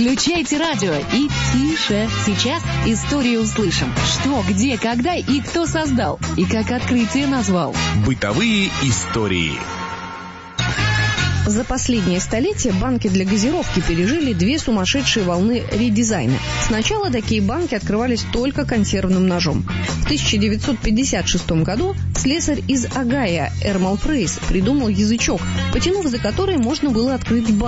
Включайте радио и тише. Сейчас историю услышим. Что, где, когда и кто создал. И как открытие назвал. Бытовые истории. За последнее столетие банки для газировки пережили две сумасшедшие волны редизайна. Сначала такие банки открывались только консервным ножом. В 1956 году слесарь из Огайо Эрмал Прейс придумал язычок, потянув за который можно было открыть банк.